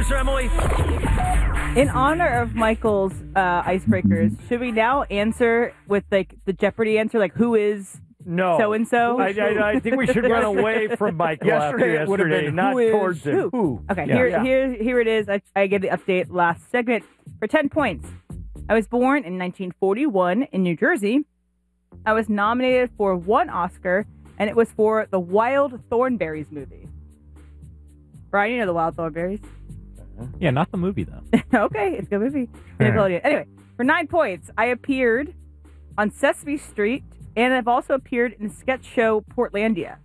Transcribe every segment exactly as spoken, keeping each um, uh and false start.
producer Emily. In honor of Michael's uh, icebreakers, should we now answer with like the Jeopardy answer, like who is no so and so? I, I, I think we should run away from Michael Yesterday after it would have yesterday, been not who is towards him. who. Okay, Yeah. here, Yeah. here, here it is. I, I get the update last segment for ten points. I was born in nineteen forty-one in New Jersey. I was nominated for one Oscar, and it was for the Wild Thornberrys movie. Brian, you know the Wild Thornberrys? Yeah, not the movie, though. Okay, it's a good movie. Nickelodeon. Anyway, for nine points, I appeared on Sesame Street, and I've also appeared in the sketch show Portlandia.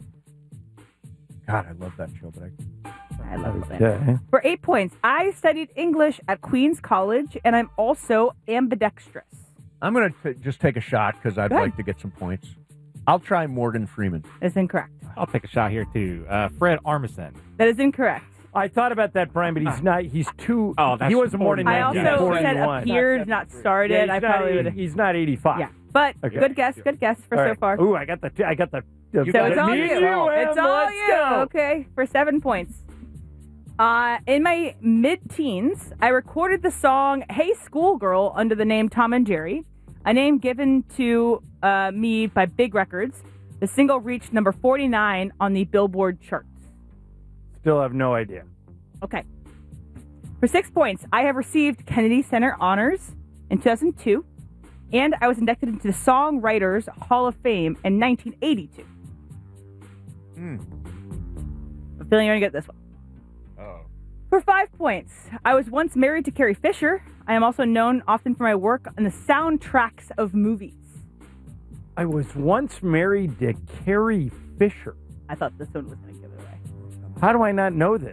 God, I love that show, but I... I love that. Okay. For eight points, I studied English at Queens College, and I'm also ambidextrous. I'm going to just take a shot because I'd Go ahead. like to get some points. I'll try Morgan Freeman. That's incorrect. I'll take a shot here, too. Uh, Fred Armisen. That is incorrect. I thought about that, Brian, but he's not. He's too. Oh, that's he wasn't born in I nineteen also forty-one. said appeared, not started. Yeah, he's I not probably eighty- would have. He's not eighty-five. Yeah, but Okay. good guess. Good guess for All so right. far. Ooh, I got the. I got the. the So it's all me you. and you, It's Em, all let's you. go. Okay, for seven points. Uh, in my mid-teens, I recorded the song "Hey Schoolgirl" under the name Tom and Jerry, a name given to uh, me by Big Records. The single reached number forty-nine on the Billboard charts. Still have no idea. Okay. For six points, I have received Kennedy Center honors in two thousand two, and I was inducted into the Songwriters Hall of Fame in nineteen eighty-two. Hmm. I'm feeling you're going to get this one. Oh. For five points, I was once married to Carrie Fisher. I am also known often for my work on the soundtracks of movies. I was once married to Carrie Fisher. I thought this one was going to give it away. How do I not know this?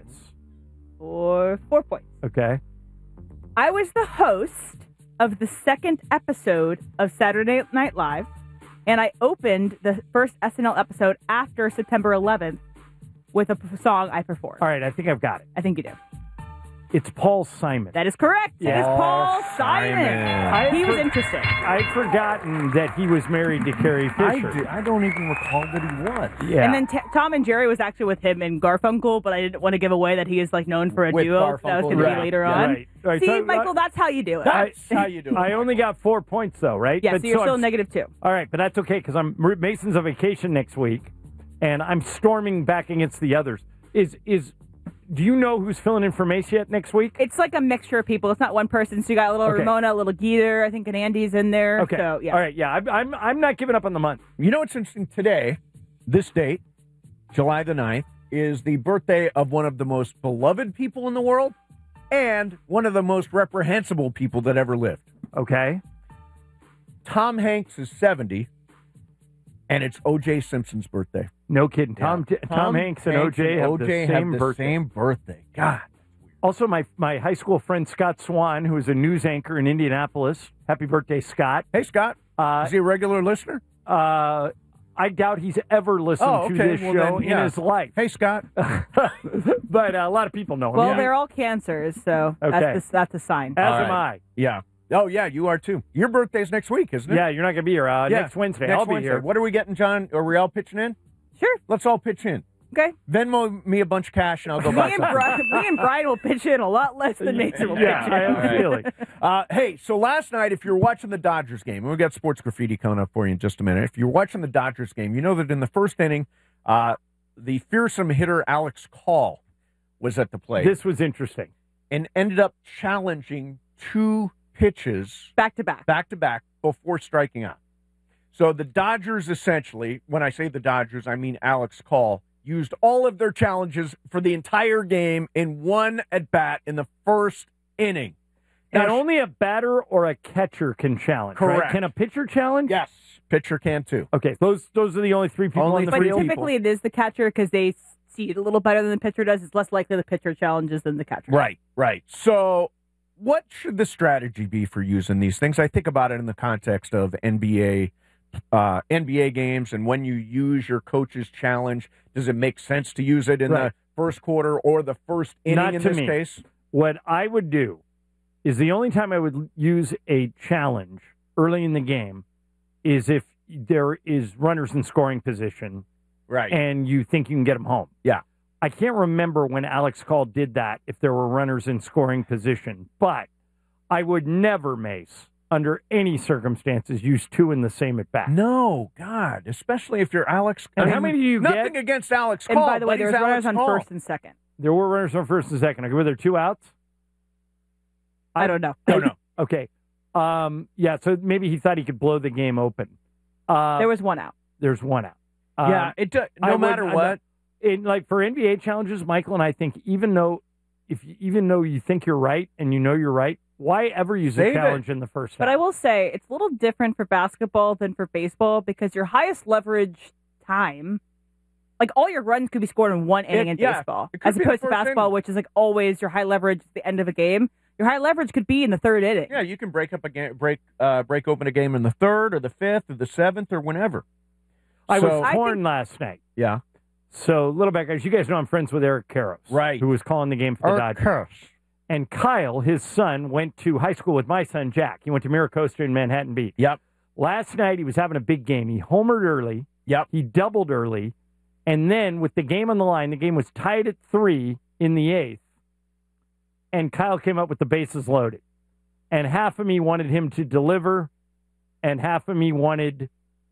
For four points. Okay. I was the host of the second episode of Saturday Night Live, and I opened the first S N L episode after September eleventh with a p- song I performed. All right, I think I've got it. I think you do. It's Paul Simon. That is correct. It is Paul Simon. Simon. He was I- interesting. I'd forgotten that he was married to Carrie I, Fisher. do, I don't even recall that he was. Yeah. And then t- Tom and Jerry was actually with him in Garfunkel, but I didn't want to give away that he is like known for a With duo. That was Garfunkel, going to right. be later Yeah, on. right. Right, See, so- Michael, that's how you do it. That's how you do it. I only got four points, though, right? yeah, But so you're still I'm- negative two. All right, but that's okay because I'm Mason's on vacation next week, and I'm storming back against the others. Is is do you know who's filling in for Mace yet next week? It's like a mixture of people. It's not one person. So you got a little Okay. Ramona, a little Geeter. I think an Andy's in there. Okay. So, yeah. All right. Yeah. I'm, I'm I'm not giving up on the month. You know what's interesting today, this date, July the ninth, is the birthday of one of the most beloved people in the world and one of the most reprehensible people that ever lived. Okay. Tom Hanks is seventy, and it's O J Simpson's birthday. No kidding. Tom Yeah. Tom, Hanks and O J have O J the have same the birthday. same birthday. God. Also, my my high school friend Scott Swan, who is a news anchor in Indianapolis. Happy birthday, Scott. Hey, Scott. Uh, Is he a regular listener? uh, I doubt he's ever listened Oh, to okay. this Well, show then, yeah. in his life. Hey, Scott. But uh, a lot of people know him. Well, yeah. they're all cancers, so Okay. that's, the, that's a sign. As All am I. Yeah. Oh, yeah, you are too. Your birthday's next week, isn't it? Yeah, you're not going to be here uh, Yeah, next Wednesday. Next I'll be Wednesday. here. What are we getting, John? Are we all pitching in? Sure. Let's all pitch in. Okay. Venmo me a bunch of cash, and I'll go Me buy and, something. Brian, me and Brian will pitch in a lot less than Mason will Yeah, pitch in. I have All a right. feeling. Uh, hey, so last night, if you're watching the Dodgers game, and we've got sports graffiti coming up for you in just a minute. If you're watching the Dodgers game, you know that in the first inning, uh, the fearsome hitter Alex Call was at the plate This was interesting. and ended up challenging two pitches Back to back. back to back before striking out. So the Dodgers essentially, when I say the Dodgers, I mean Alex Call, used all of their challenges for the entire game in one at bat in the first inning. And Now, only a batter or a catcher can challenge, right? Correct. Can a pitcher challenge? yes, pitcher can too. Okay, those those are the only three people Only on the But three field. people. typically it is the catcher because they see it a little better than the pitcher does. It's less likely the pitcher challenges than the catcher. Right, right. So what should the strategy be for using these things? I think about it in the context of N B A uh, N B A games, and when you use your coach's challenge, does it make sense to use it in Right. the first quarter or the first inning Not in to this me. case? What I would do is the only time I would use a challenge early in the game is if there is runners in scoring position Right. and you think you can get them home. Yeah. I can't remember when Alex Call did that, if there were runners in scoring position, but I would never, Mace, under any circumstances, use two in the same at bat. No, God, especially if you're Alex. And I how mean, many do you nothing get? against Alex And Call. by the way, but there he's was runners Alex on Call. first and second. There were runners on first and second. Okay, were there two outs? I don't know. No, no. Okay. Um, yeah, so maybe he thought he could blow the game open. Uh, There was one out. there's one out. Um, Yeah, it do, I no would- matter I- what. in like for N B A challenges, Michael and I think even though if you, even though you think you're right and you know you're right, why ever use Save a it. challenge in the first But half? I will say it's a little different for basketball than for baseball because your highest leverage time, like all your runs could be scored in one inning It- in yeah, baseball, it could as be the opposed to first basketball, inning. which is like always your high leverage at the end of a game. Your high leverage could be in the third inning. Yeah, you can break up a game, break uh, break open a game in the third or the fifth or the seventh or whenever. I So- was I torn think- last night. Yeah, So little back guys, you guys know I'm friends with Eric Karros, Right. Who was calling the game for the Dodgers. And Kyle, his son, went to high school with my son Jack. He went to Miracosta in Manhattan Beach. Yep. Last night he was having a big game. He homered early. Yep. He doubled early. And then with the game on the line, the game was tied at three in the eighth. And Kyle came up with the bases loaded. And half of me wanted him to deliver, and half of me wanted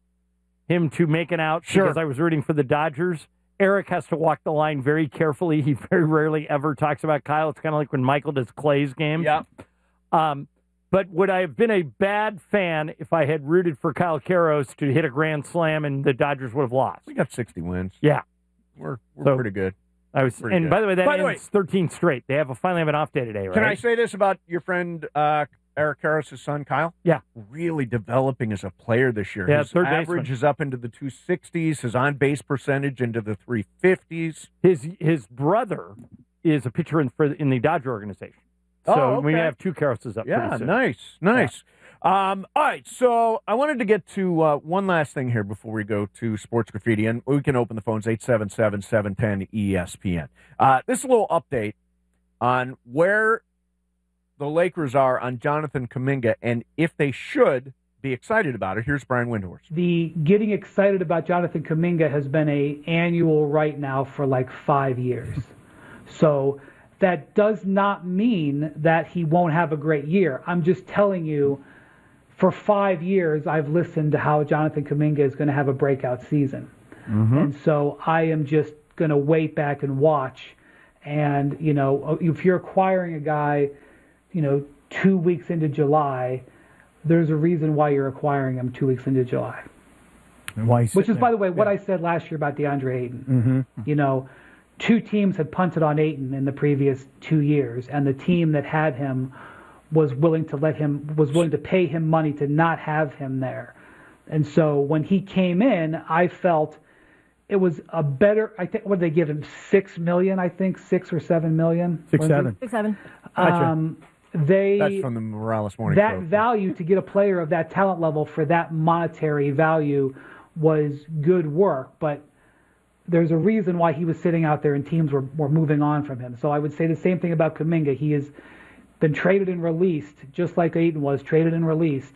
him to make an out Sure. because I was rooting for the Dodgers. Eric has to walk the line very carefully. He very rarely ever talks about Kyle. It's kind of like when Michael does Clay's game. Yep. Um, but would I have been a bad fan if I had rooted for Kyle Karros to hit a grand slam and the Dodgers would have lost? We got sixty wins. Yeah. We're we're So- pretty good. I was, Pretty and good. by the way, that By the ends thirteen straight. They have a, finally have an off day today, right? Can I say this about your friend uh, Eric Karros' son, Kyle? Yeah. Really developing as a player this year. Yeah, His third average baseman. is up into the two sixties, his on-base percentage into the three fifties. His his brother is a pitcher in for in the Dodger organization. So Oh, we okay. have two Karroses up. Yeah, pretty soon. nice, nice. Um, all right, so I wanted to get to uh, one last thing here before we go to Sports Graffiti, and we can open the phones eight seven seven, seven one zero, E S P N. Uh, this is a little update on where the Lakers are on Jonathan Kuminga and if they should be excited about it. Here's Brian Windhorst. The getting excited about Jonathan Kuminga has been a annual right now for like five years. So that does not mean that he won't have a great year. I'm just telling you, for five years, I've listened to how Jonathan Kuminga is going to have a breakout season. Mm-hmm. And so I am just going to wait back and watch. And, you know, if you're acquiring a guy, you know, two weeks into July, there's a reason why you're acquiring him two weeks into July. Why Which is, by the way, what I said last year about DeAndre Ayton. Mm-hmm. You know, two teams had punted on Ayton in the previous two years, and the team that had him was willing to let him, was willing to pay him money to not have him there. And so when he came in, I felt it was a better, I think, what did they give him? Six million, I think, six or seven million? Six, Was it? seven. Six, seven. Um, they, That's from the Morales Morning that Show. value to get a player of that talent level for that monetary value was good work, but there's a reason why he was sitting out there and teams were, were moving on from him. So I would say the same thing about Kuminga. He has been traded and released, just like Ayton was traded and released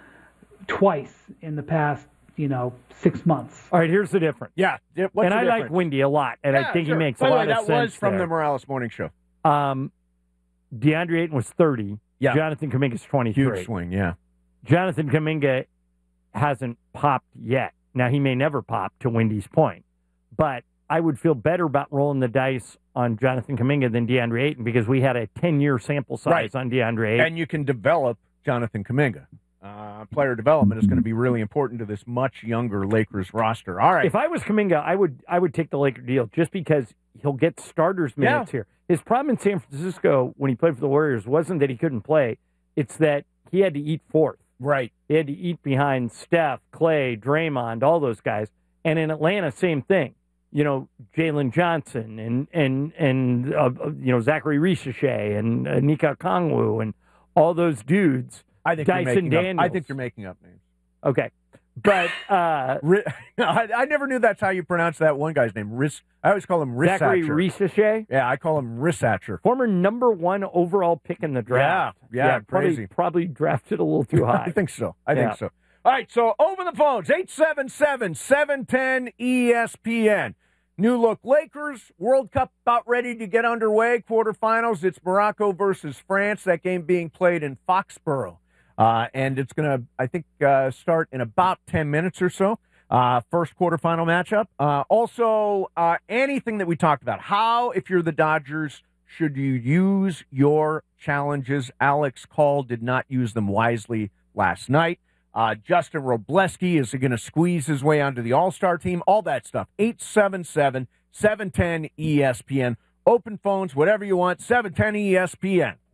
twice in the past, you know, six months. All right, here's the difference. Yeah. yeah, what's and the I like difference? Windy a lot, and Yeah, I think sure. he makes By a the lot way, of that sense was from there. the Morales Morning Show. Um, DeAndre Ayton was thirty. Yeah. Jonathan Kuminga's twenty-three. Huge swing, yeah. Jonathan Kuminga hasn't popped yet. Now, he may never pop, to Wendy's point, but I would feel better about rolling the dice on Jonathan Kuminga than DeAndre Ayton because we had a ten-year sample size Right. on DeAndre Ayton. And you can develop Jonathan Kuminga. Uh, player development is going to be really important to this much younger Lakers roster. All right. If I was Kuminga, I would I would take the Laker deal just because he'll get starters minutes here. His problem in San Francisco when he played for the Warriors wasn't that he couldn't play. It's that he had to eat fourth. Right. He had to eat behind Steph, Clay, Draymond, all those guys. And in Atlanta, same thing. You know, Jalen Johnson and and and uh, you know Zachary Richichet and uh, Nika Kongwu and all those dudes. I think Dyson you're making Daniels. Up, I think you're making up names. Okay, but uh, Ri- I, I never knew that's how you pronounce that one guy's name. Riss. I always call him Zachary Rissatcher. Richichet, Yeah, I call him Rissatcher. former number one overall pick in the draft. Yeah, yeah, probably, crazy. Probably drafted a little too high. I think so. I Yeah. think so. All right, so over the phones, eight seven seven, seven one zero, E S P N. New look Lakers, World Cup about ready to get underway. Quarterfinals, it's Morocco versus France. That game being played in Foxborough. Uh, and it's going to, I think, uh, start in about ten minutes or so. Uh, first quarterfinal matchup. Uh, also, uh, anything that we talked about. How, if you're the Dodgers, should you use your challenges? Alex Call did not use them wisely last night. Uh, Justin Robleski, is he going to squeeze his way onto the All-Star team? All that stuff. eight seven seven, seven one zero, E S P N. Open phones, whatever you want, seven one zero E S P N.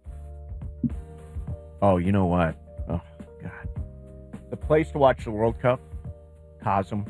Oh, you know what? Oh, God. The place to watch the World Cup, Cosm.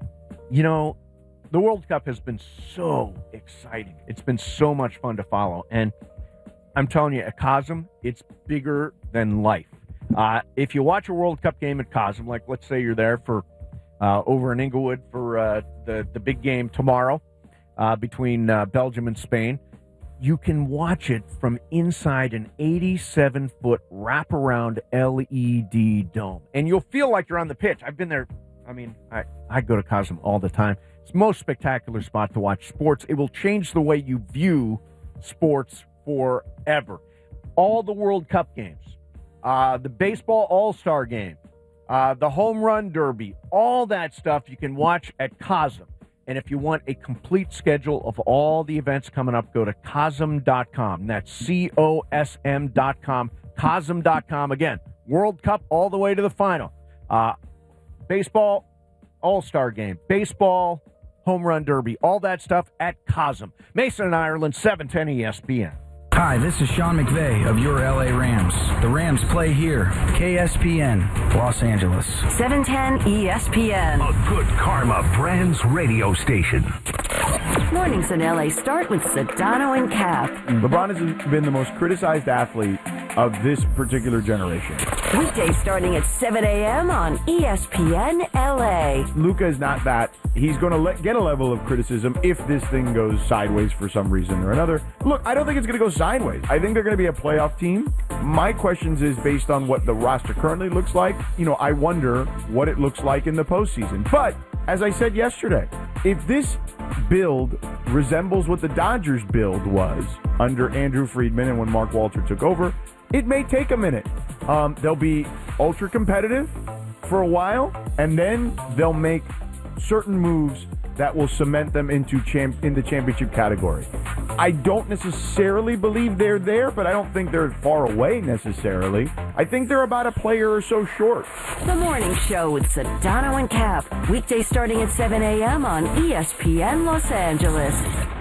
You know, the World Cup has been so exciting. It's been so much fun to follow. And I'm telling you, at Cosm, it's bigger than life. Uh, if you watch a World Cup game at Cosm, like let's say you're there for uh, over in Inglewood for uh, the, the big game tomorrow uh, between uh, Belgium and Spain, you can watch it from inside an eighty-seven foot wraparound L E D dome. And you'll feel like you're on the pitch. I've been there. I mean, I, I go to Cosm all the time. It's the most spectacular spot to watch sports. It will change the way you view sports forever. All the World Cup games. Uh, the baseball all-star game, uh, the home run derby, all that stuff you can watch at Cosm. And if you want a complete schedule of all the events coming up, go to cosm dot com. That's C O S M dot com, cosm dot com. Again, World Cup all the way to the final. Uh, baseball all-star game, baseball home run derby, all that stuff at Cosm. Mason and Ireland, seven ten E S P N. Hi, this is Sean McVay of your L A Rams. The Rams play here. K S P N, Los Angeles. seven ten E S P N. A good karma brands radio station. Mornings in L A start with Sedano and Cap. LeBron has been the most criticized athlete of this particular generation. Weekdays starting at seven a.m. on E S P N L A. Luka is not that. He's going to let, get a level of criticism if this thing goes sideways for some reason or another. Look, I don't think it's going to go sideways. I think they're going to be a playoff team. My questions is based on what the roster currently looks like. You know, I wonder what it looks like in the postseason. But, as I said yesterday, if this build resembles what the Dodgers build was under Andrew Friedman and when Mark Walter took over, it may take a minute. Um, they'll be ultra competitive for a while, and then they'll make certain moves that will cement them into champ in the championship category. I don't necessarily believe they're there, but I don't think they're far away necessarily. I think they're about a player or so short. The Morning Show with Sedano and Cap. Weekdays starting at seven a.m. on E S P N Los Angeles.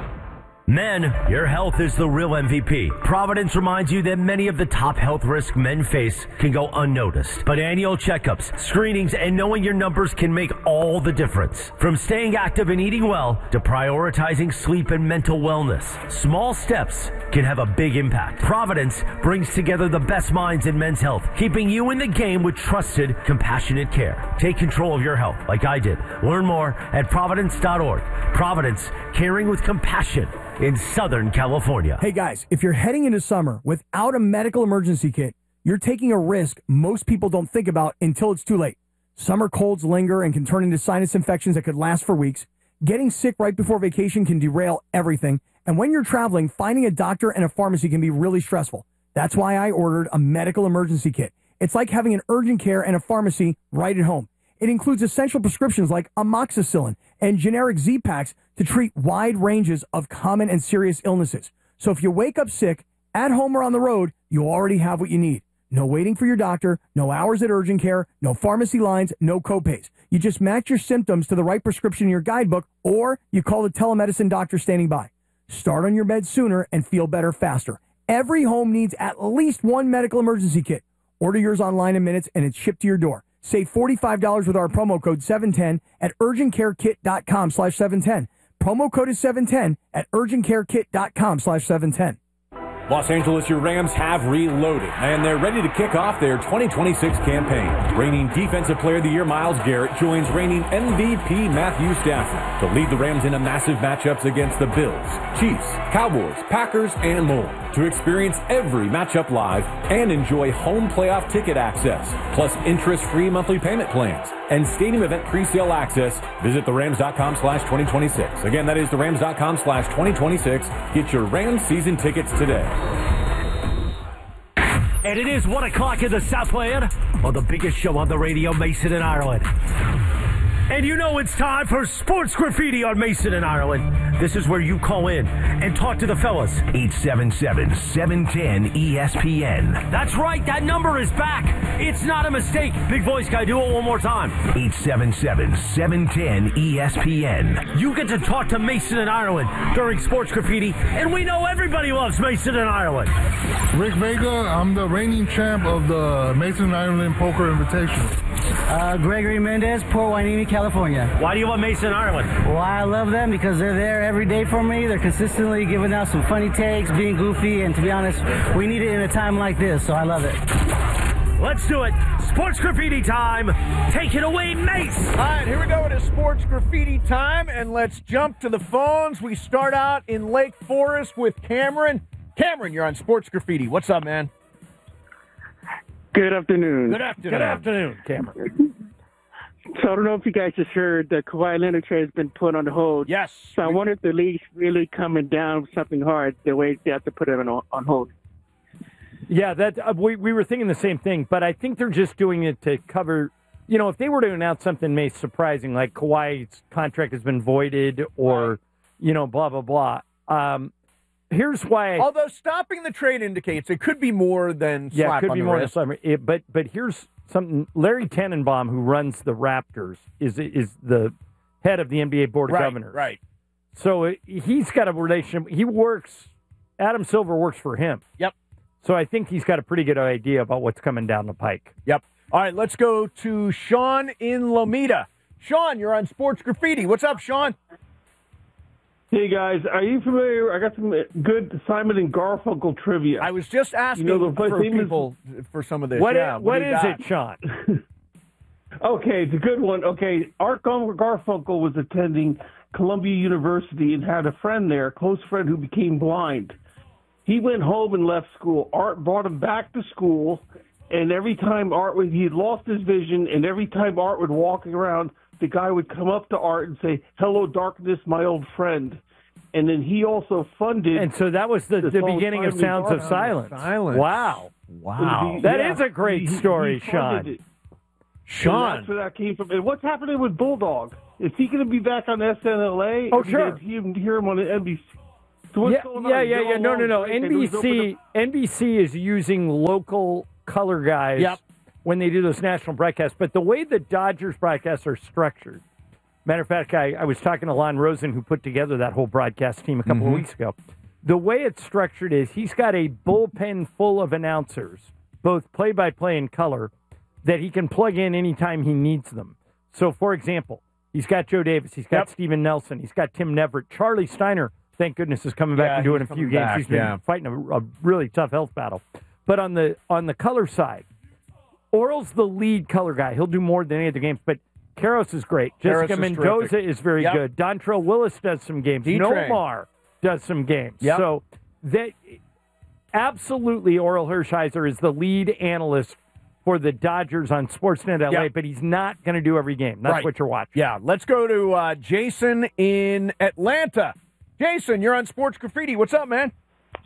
Men, your health is the real M V P. Providence reminds you that many of the top health risks men face can go unnoticed. But annual checkups, screenings, and knowing your numbers can make all the difference. From staying active and eating well to prioritizing sleep and mental wellness, small steps can have a big impact. Providence brings together the best minds in men's health, keeping you in the game with trusted, compassionate care. Take control of your health like I did. Learn more at providence dot org. Providence, caring with compassion in Southern California. Hey guys, if you're heading into summer without a medical emergency kit, you're taking a risk most people don't think about until it's too late. Summer colds linger and can turn into sinus infections that could last for weeks. Getting sick right before vacation can derail everything. And when you're traveling, finding a doctor and a pharmacy can be really stressful. That's why I ordered a medical emergency kit. It's like having an urgent care and a pharmacy right at home. It includes essential prescriptions like amoxicillin and generic Z-Packs to treat wide ranges of common and serious illnesses. So if you wake up sick, at home or on the road, you already have what you need. No waiting for your doctor, no hours at urgent care, no pharmacy lines, no copays. You just match your symptoms to the right prescription in your guidebook, or you call the telemedicine doctor standing by. Start on your bed sooner and feel better faster. Every home needs at least one medical emergency kit. Order yours online in minutes and it's shipped to your door. Save forty-five dollars with our promo code seven ten at urgentcarekit.com slash 710. Promo code is seven ten at urgentcarekit.com slash 710. Los Angeles, your Rams have reloaded, and they're ready to kick off their twenty twenty-six campaign. Reigning Defensive Player of the Year Myles Garrett joins reigning M V P Matthew Stafford to lead the Rams into massive matchups against the Bills, Chiefs, Cowboys, Packers, and more. To experience every matchup live and enjoy home playoff ticket access, plus interest-free monthly payment plans and stadium event pre-sale access, visit the rams dot com slash twenty twenty-six. Again, that is the rams dot com slash twenty twenty-six. Get your Rams season tickets today. And it is one o'clock in the Southland on the biggest show on the radio, Mason and Ireland. And you know it's time for Sports Graffiti on Mason and Ireland. This is where you call in and talk to the fellas. eight seven seven, seven one zero, E S P N. That's right, that number is back. It's not a mistake. Big voice guy, do it one more time. eight seven seven, seven one zero, E S P N. You get to talk to Mason and Ireland during Sports Graffiti, and we know everybody loves Mason and Ireland. Rick Vega, I'm the reigning champ of the Mason and Ireland Poker Invitational. Uh, Gregory Mendez, Port Hueneme, California. Why do you want Mason and Ireland? Well, I love them because they're there every day for me. They're consistently giving out some funny takes, being goofy, and to be honest, we need it in a time like this, so I love it. Let's do it. Sports Graffiti time. Take it away, Mace. All right, here we go. It is Sports Graffiti time, and let's jump to the phones. We start out in Lake Forest with Cameron. Cameron, you're on Sports Graffiti. What's up, man? Good afternoon. Good afternoon. Good afternoon, Cameron. So I don't know if you guys just heard that Kawhi Leonard trade has been put on hold. Yes. So I wonder if the league's really coming down with something hard the way they have to put it on on hold. Yeah, that uh, we we were thinking the same thing, but I think they're just doing it to cover. You know, if they were to announce something may surprising, like Kawhi's contract has been voided, or right. you know, blah blah blah. Um, here's why. I, Although stopping the trade indicates it could be more than yeah, slap it could on be the more wrist. than slap. It, but but here's something. Larry Tannenbaum, who runs the Raptors, is is the head of the N B A Board of right, Governors. Right. So it, he's got a relationship. He works. Adam Silver works for him. Yep. So I think he's got a pretty good idea about what's coming down the pike. Yep. All right, let's go to Sean in Lomita. Sean, you're on Sports Graffiti. What's up, Sean? Hey, guys. Are you familiar? I got some good Simon and Garfunkel trivia. I was just asking you know, the for people is, for some of this. What, yeah, is, what, what is got? it, Sean? Okay, it's a good one. Okay, Art Garfunkel was attending Columbia University and had a friend there, a close friend who became blind. He went home and left school. Art brought him back to school, and every time Art would, he had lost his vision, and every time Art would walk around, the guy would come up to Art and say, "Hello, darkness, my old friend." And then he also funded. And so that was the, the beginning of Sounds of Silence. Silence. Wow. Wow. That yeah, is a great he, story, he Sean. it. Sean. And that's where that came from. And what's happening with Bulldog? Is he going to be back on S N L A? Oh, sure. You hear him on the N B C. So what's yeah, going yeah, on? yeah, yeah. No, no, no. N B C, N B C is using local color guys yep. when they do those national broadcasts. But the way the Dodgers broadcasts are structured, matter of fact, I, I was talking to Lon Rosen, who put together that whole broadcast team a couple mm-hmm. of weeks ago. The way it's structured is he's got a bullpen full of announcers, both play-by-play and color, that he can plug in anytime he needs them. So, for example, he's got Joe Davis, he's got yep. Steven Nelson, he's got Tim Neverett. Charlie Steiner, thank goodness, is coming back yeah, and doing a few games. Back, he's been yeah. fighting a, a really tough health battle. But on the on the color side, Oral's the lead color guy. He'll do more than any of the games, but Karros is great. Karros Jessica is Mendoza terrific. is very yep. good. Dontrell Willis does some games. D-Train. Nomar does some games. Yep. So that absolutely, Oral Hershiser is the lead analyst for the Dodgers on Sportsnet L A, yep. but he's not going to do every game. That's right. what you're watching. Yeah, let's go to uh, Jason in Atlanta. Jason, you're on Sports Graffiti. What's up, man?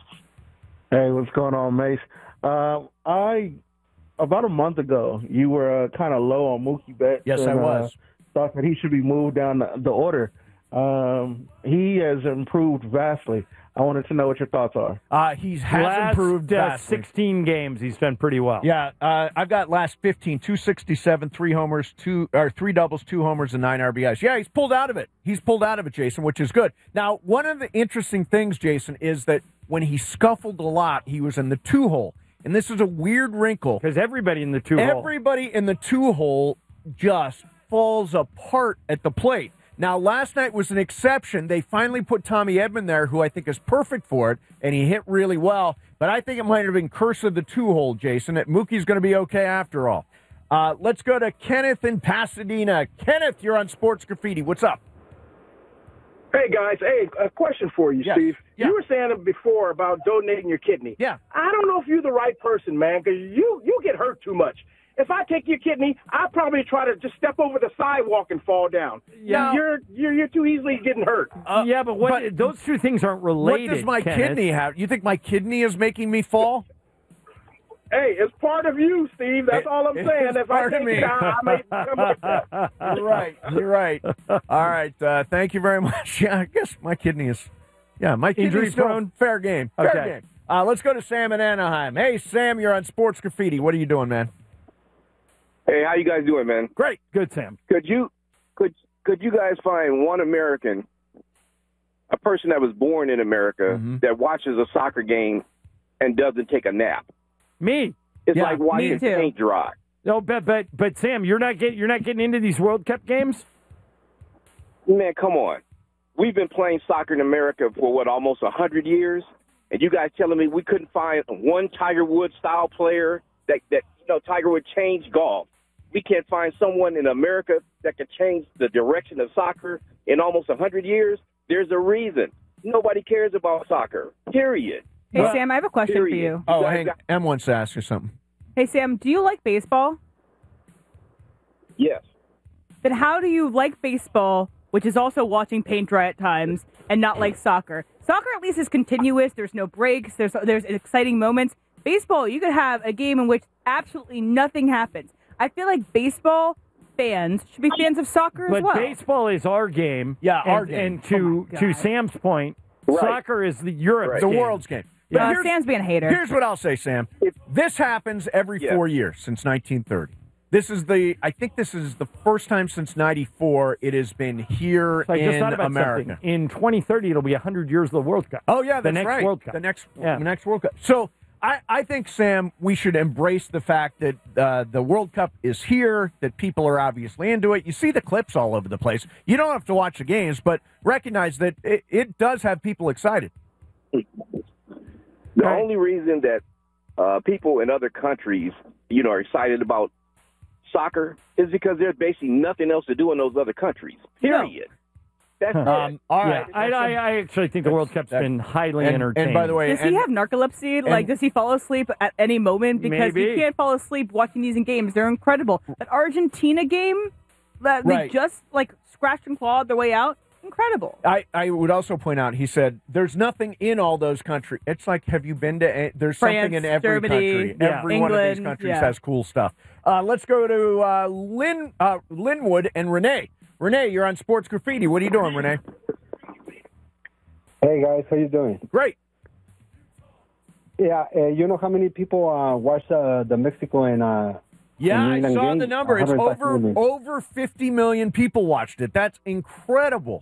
Hey, what's going on, Mace? Uh, I about a month ago, you were uh, kind of low on Mookie Betts. Yes, and, I was. Uh, thought that he should be moved down the, the order. Um, he has improved vastly. I wanted to know what your thoughts are. Uh, he has last, improved uh, vastly. sixteen games, he's done pretty well. Yeah, uh, I've got last fifteen, two sixty-seven, three homers, two or three doubles, two homers, and nine R B Is. Yeah, he's pulled out of it. He's pulled out of it, Jason, which is good. Now, one of the interesting things, Jason, is that when he scuffled a lot, he was in the two hole, and this is a weird wrinkle because everybody in the two hole, everybody in the two hole just falls apart at the plate. Now, last night was an exception. They finally put Tommy Edman there, who I think is perfect for it, and he hit really well. But I think it might have been curse of the two-hole, Jason, that Mookie's going to be okay after all. Uh, let's go to Kenneth in Pasadena. Kenneth, you're on Sports Graffiti. What's up? Hey, guys. Hey, a question for you, yes. Steve. Yeah. You were saying before about donating your kidney. Yeah. I don't know if you're the right person, man, because you, you get hurt too much. if I take your kidney, I'd probably try to just step over the sidewalk and fall down. Yeah. You're you're you're too easily getting hurt. Uh, yeah, but what? But those two things aren't related. What does my Kenneth. kidney have? You think my kidney is making me fall? Hey, it's part of you, Steve. That's It- all I'm it saying. is If I part of take me. it, I, I may become like that. You're right. You're right. All right. Uh, thank you very much. Yeah, I guess my kidney is. Yeah, my Injury kidney's still prone? fair game. Fair Okay. game. Uh, let's go to Sam in Anaheim. Hey, Sam, you're on Sports Graffiti. What are you doing, man? Hey, how you guys doing, man? Great. Good, Sam. Could you could could you guys find one American, a person that was born in America, Mm-hmm. that watches a soccer game and doesn't take a nap? Me. It's Yeah, like me watching too. paint dry. No, but but but Sam, you're not getting you're not getting into these World Cup games. Man, come on. We've been playing soccer in America for what, almost a hundred years, and you guys telling me we couldn't find one Tiger Woods style player that that you know Tiger would change golf. We can't find someone in America that could change the direction of soccer in almost a hundred years. There's a reason. Nobody cares about soccer. Period. Hey, Sam, I have a question for Period. you. Oh, guys hang. got- Em wants to ask you something. Hey, Sam, do you like baseball? Yes. Then how do you like baseball, which is also watching paint dry at times, and not like soccer? Soccer at least is continuous. There's no breaks. There's there's exciting moments. Baseball, you could have a game in which absolutely nothing happens. I feel like baseball fans should be fans of soccer But as well. baseball is our game. Yeah, and, our game. And to Oh, to God. Sam's point, Right. soccer is the Europe's The game. world's game. Yeah. Uh, here's- Sam's being a hater. Here's what I'll say, Sam. This happens every Yeah. four years since nineteen thirty. This is the. I think this is the first time since ninety-four it has been here So I just in thought about America. something. In twenty thirty, it'll be one hundred years of the World Cup. Oh yeah, the that's next right. World Cup. The next, Yeah. the next World Cup. So I, I think, Sam, we should embrace the fact that uh, the World Cup is here. That people are obviously into it. You see the clips all over the place. You don't have to watch the games, but recognize that it, it does have people excited. The only reason that uh, people in other countries, you know, are excited about soccer is because there's basically nothing else to do in those other countries. Period. That's it. Um, all Yeah, right. I, I, I actually think the World Cup's that- been highly and- entertaining. and by the way, Does he and- have narcolepsy? Like, and- does he fall asleep at any moment? Because Maybe. he can't fall asleep watching these games. They're incredible. That Argentina game, that Right. they just like scratched and clawed their way out. Incredible. I, I would also point out, he said, there's nothing in all those countries. It's like, have you been to, a- there's France, something in every Germany, country. yeah. Every one of these England, countries yeah. has cool stuff. Uh, let's go to uh, Lynn, uh, Linwood and Renee. Renee, you're on Sports Graffiti. What are you doing, Renee? Hey guys, how you doing? Great. Yeah, uh, you know how many people uh, watch uh, the Mexico and uh, Yeah, and I England saw game? the number. It's one hundred five over million. over fifty million people watched it. That's incredible.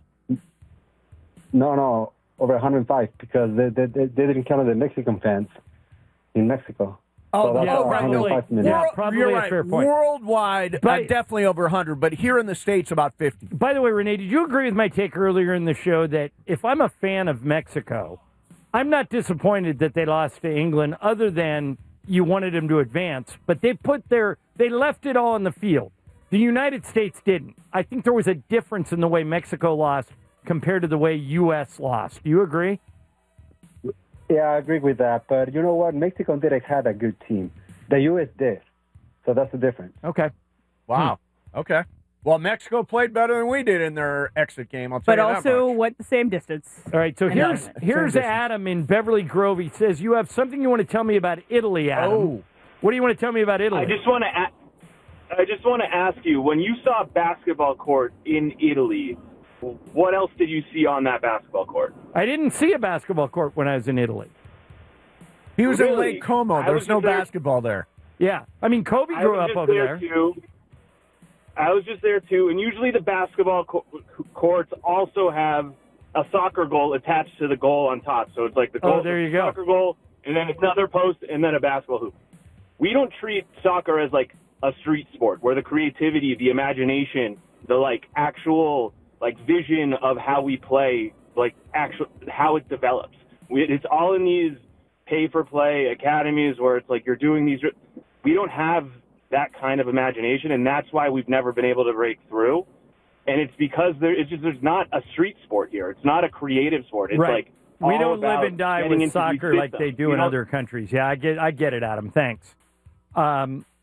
No, no, over one hundred five because they, they, they they didn't count the Mexican fans in Mexico. Oh, So that's, yeah, uh, right. one hundred five Really. million. Yeah, World- probably you're a right. fair point. Worldwide, uh, But- definitely over one hundred, but here in the States, about fifty. By the way, Renee, did you agree with my take earlier in the show that if I'm a fan of Mexico, I'm not disappointed that they lost to England, other than you wanted them to advance, but they put their they left it all on the field. The United States didn't. I think there was a difference in the way Mexico lost compared to the way U S lost. Do you agree? Yeah, I agree with that. But you know what? Mexico didn't have a good team. The U S did. So that's the difference. Okay. Wow. Okay. Well, Mexico played better than we did in their exit game. I'll tell But you that also much. went the same distance. All right, so And here's done. here's Same Adam in Beverly Grove. He says you have something you want to tell me about Italy, Adam. Oh. What do you want to tell me about Italy? I just want to. A- I just want to ask you: when you saw a basketball court in Italy, what else did you see on that basketball court? I didn't see a basketball court when I was in Italy. He was in Really? Lake Como. I There was was no just there- basketball there. Yeah, I mean Kobe I grew was up just over there, there. too. I was just there too, and usually the basketball co- courts also have a soccer goal attached to the goal on top. So it's like the goal, Oh, there you the go. soccer goal, and then another post, and then a basketball hoop. We don't treat soccer as like a street sport where the creativity, the imagination, the like actual like vision of how we play, like actual how it develops. We, it's all in these pay-for-play academies where it's like you're doing these. We don't have that kind of imagination, and that's why we've never been able to break through. And it's because there, it's just there's not a street sport here. It's not a creative sport. It's right. like We all don't about live and die getting with into soccer these like they systems, do you in know? other countries. Yeah, I get I get it, Adam. Thanks. Um,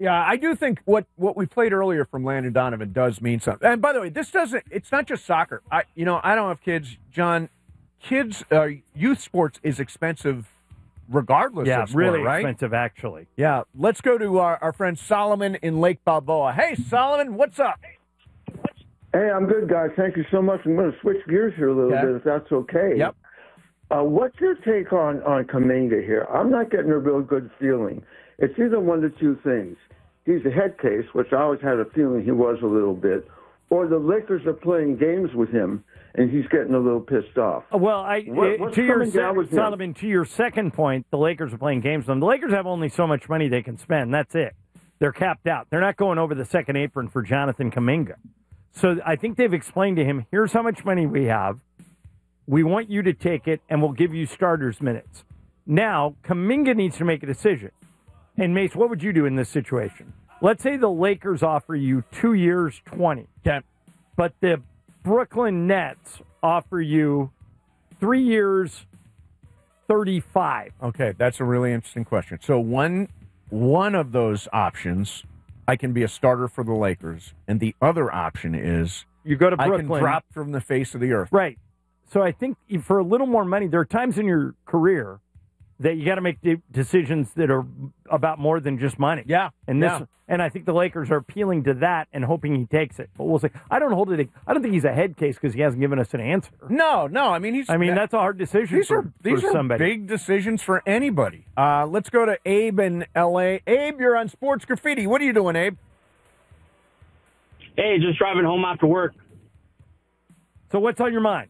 Yeah, I do think what, what we played earlier from Landon Donovan does mean something. And by the way, this doesn't, it's not just soccer. I, you know, I don't have kids, John. Kids, uh, youth sports is expensive regardless Yeah, of sport, really right? expensive, actually. Yeah, let's go to our, our friend Solomon in Lake Balboa. Hey, Solomon, what's up? Hey, I'm good, guys. Thank you so much. I'm going to switch gears here a little Okay. bit, if that's okay. Yep. Uh, what's your take on, on Kaminga here? I'm not getting a real good feeling. It's either one of two things. He's a head case, which I always had a feeling he was a little bit, or the Lakers are playing games with him, and he's getting a little pissed off. Well, I What- uh, what's to your coming down sec- with him? Solomon, to your second point, the Lakers are playing games with them. The Lakers have only so much money they can spend. That's it. They're capped out. They're not going over the second apron for Jonathan Kuminga. So I think they've explained to him, here's how much money we have. We want you to take it, and we'll give you starters minutes. Now, Kuminga needs to make a decision. And, Mace, what would you do in this situation? Let's say the Lakers offer you two years, twenty. Okay. But the Brooklyn Nets offer you three years, thirty-five. Okay, that's a really interesting question. So one one of those options, I can be a starter for the Lakers, and the other option is you go to I Brooklyn. can drop from the face of the earth. Right. So I think for a little more money, there are times in your career that you got to make de- decisions that are about more than just money. Yeah. And this, yeah. and I think the Lakers are appealing to that and hoping he takes it. But we'll see. I don't hold it. I don't think he's a head case because he hasn't given us an answer. No, no. I mean, he's. I mean, that's a hard decision. These for, are these for are somebody. big decisions for anybody. Uh, let's go to Abe in L A. Abe, you're on Sports Graffiti. What are you doing, Abe? Hey, just driving home after work. So what's on your mind?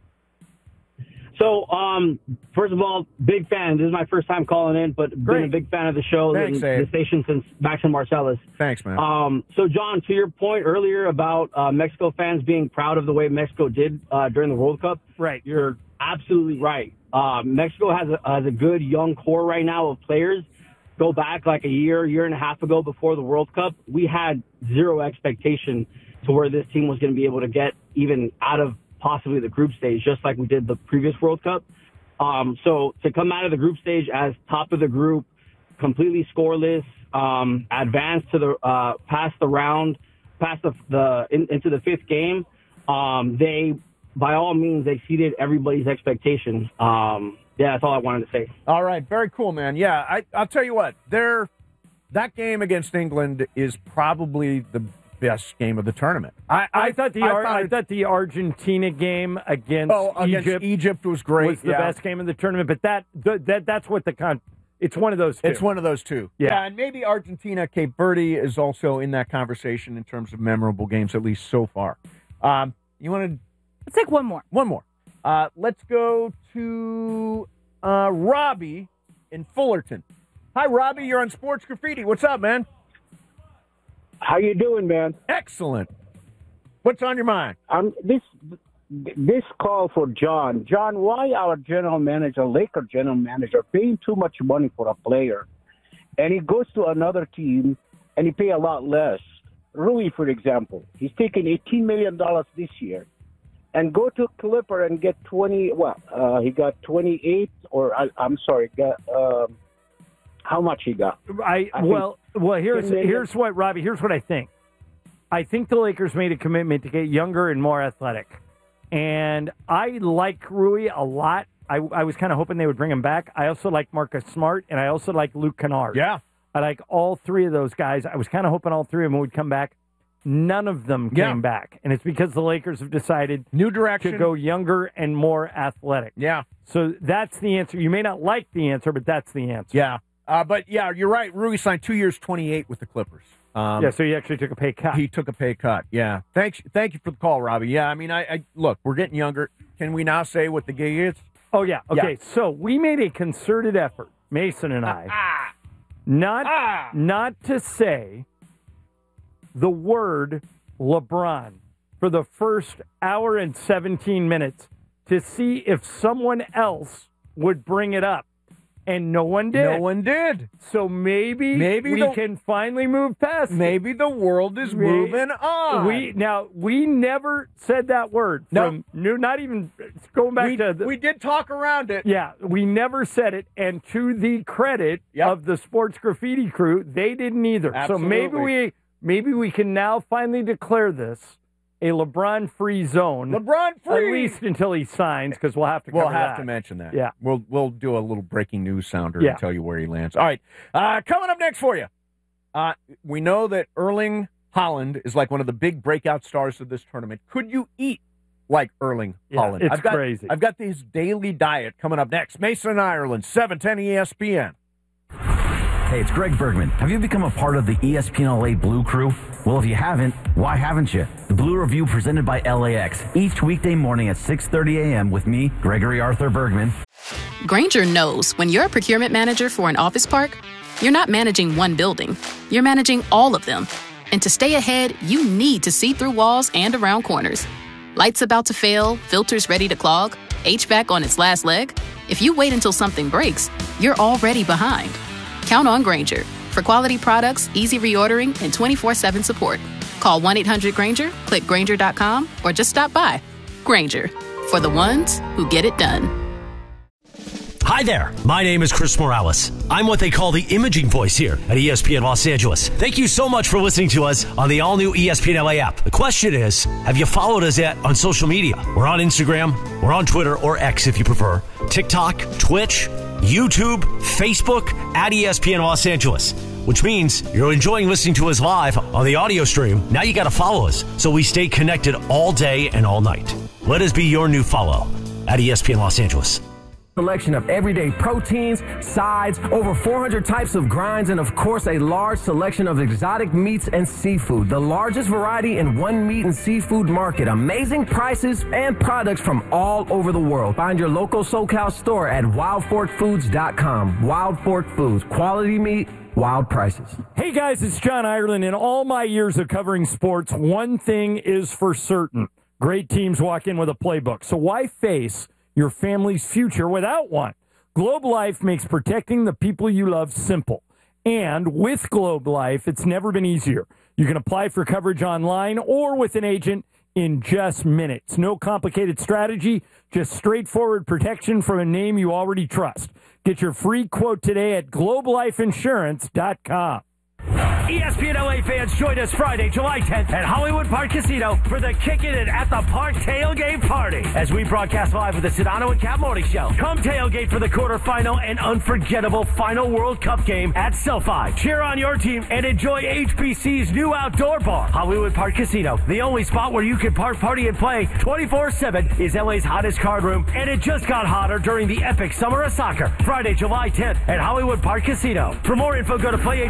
So, um, first of all, big fan. This is my first time calling in, but Great. been a big fan of the show, Thanks, and Abe. the station since Max and Marcellus. Thanks, man. Um, so, John, to your point earlier about uh, Mexico fans being proud of the way Mexico did uh, during the World Cup, right? You're absolutely right. Uh, Mexico has a, has a good young core right now of players. Go back like a year, year and a half ago before the World Cup, we had zero expectation to where this team was going to be able to get even out of possibly the group stage, just like we did the previous World Cup. Um, so to come out of the group stage as top of the group, completely scoreless, um, advance to the uh, past the round, past the, the in, into the fifth game, um, they by all means exceeded everybody's expectation. Um, yeah, that's all I wanted to say. All right, very cool, man. Yeah, I, I'll tell you what. There, that game against England is probably the best game of the tournament. I, I, thought the I Ar- found I it- thought the Argentina game against, Oh, against Egypt, Egypt was great. was the yeah. best game of the tournament. But that th- that that's what the con. It's one of those two. It's one of those two. Yeah. and maybe Argentina, Cape Verde is also in that conversation in terms of memorable games, at least so far. Um, you want to? Let's take one more. One more. Uh, let's go to uh, Robbie in Fullerton. Hi, Robbie. You're on Sports Graffiti. What's up, man? How you doing, man? Excellent. What's on your mind? Um, this this call for John. John, why our general manager, Laker general manager, paying too much money for a player, and he goes to another team and he pay a lot less? Rui, for example, he's taking eighteen million dollars this year, and go to Clipper and get twenty. Well, uh, he got twenty-eight, or I, I'm sorry, got um, how much he got? I, I think well, well, here's ten million. here's what Robbie. Here's what I think. I think the Lakers made a commitment to get younger and more athletic, and I like Rui a lot. I, I was kind of hoping they would bring him back. I also like Marcus Smart, and I also like Luke Kennard. Yeah, I like all three of those guys. I was kind of hoping all three of them would come back. None of them came Yeah. back, and it's because the Lakers have decided new direction to go younger and more athletic. Yeah. So that's the answer. You may not like the answer, but that's the answer. Yeah. Uh, but, yeah, you're right. Rui signed two years, twenty-eight with the Clippers. Um, yeah, so he actually took a pay cut. He took a pay cut, yeah. Thanks, Thank you for the call, Robbie. Yeah, I mean, I, I look, we're getting younger. Can we now say what the gig is? Oh, yeah. Okay, so we made a concerted effort, Mason and I, not, not to say the word LeBron for the first hour and seventeen minutes to see if someone else would bring it up. And no one did. No one did. So maybe, maybe we the, can finally move past Maybe it. the world is we, moving on. We Now, we never said that word. No. From, no. Not even going back we, to... The, we did talk around it. Yeah, we never said it. And to the credit yep. of the Sports Graffiti crew, they didn't either. Absolutely. So maybe we, maybe we can now finally declare this a LeBron-free zone. LeBron-free! At least until he signs, because we'll have to We'll cover have that. to mention that. Yeah. We'll we'll do a little breaking news sounder Yeah. and tell you where he lands. All right. Uh, coming up next for you. Uh, we know that Erling Haaland is like one of the big breakout stars of this tournament. Could you eat like Erling Yeah, Haaland? it's I've got, crazy. I've got his daily diet coming up next. Mason and Ireland, seven ten E S P N. Hey, it's Greg Bergman. Have you become a part of the E S P N L A Blue Crew? Well, if you haven't, why haven't you? The Blue Review presented by L A X each weekday morning at six thirty a.m. with me, Gregory Arthur Bergman. Grainger knows when you're a procurement manager for an office park, you're not managing one building. You're managing all of them. And to stay ahead, you need to see through walls and around corners. Lights about to fail, filters ready to clog, H V A C on its last leg. If you wait until something breaks, you're already behind. Count on Grainger for quality products, easy reordering, and twenty-four seven support. Call one eight hundred Grainger, click Grainger dot com, or just stop by. Grainger, for the ones who get it done. Hi there. My name is Chris Morales. I'm what they call the imaging voice here at E S P N Los Angeles. Thank you so much for listening to us on the all-new E S P N L A app. The question is, have you followed us yet on social media? We're on Instagram, we're on Twitter, or X if you prefer, TikTok, Twitch, YouTube, Facebook, at E S P N Los Angeles, which means you're enjoying listening to us live on the audio stream. Now you got to follow us so we stay connected all day and all night. Let us be your new follow at E S P N Los Angeles. Selection of everyday proteins, sides, over four hundred types of grinds, and of course a large selection of exotic meats and seafood. The largest variety in one meat and seafood market. Amazing prices and products from all over the world. Find your local SoCal store at wild fork foods dot com. Wild Fork Foods. Quality meat, wild prices. Hey guys, it's John Ireland. In all my years of covering sports, one thing is for certain. Great teams walk in with a playbook. So why face your family's future without one? Globe Life makes protecting the people you love simple. And with Globe Life, it's never been easier. You can apply for coverage online or with an agent in just minutes. No complicated strategy, just straightforward protection from a name you already trust. Get your free quote today at globe life insurance dot com. E S P N L A fans, join us Friday, July tenth at Hollywood Park Casino for the Kickin' It at the Park tailgate party as we broadcast live with the Sedano and Cap Morning Show. Come tailgate for the quarterfinal and unforgettable final World Cup game at SoFi. Cheer on your team and enjoy H B C's new outdoor bar. Hollywood Park Casino, the only spot where you can park, party, and play twenty-four seven, is L A's hottest card room, and it just got hotter during the epic Summer of Soccer. Friday, July tenth at Hollywood Park Casino. For more info, go to play